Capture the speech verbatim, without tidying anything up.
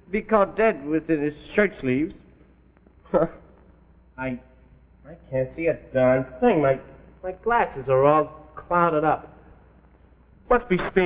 be caught dead within his shirt sleeves. I I can't see a darn thing. My my glasses are all clouded up. Must be steam.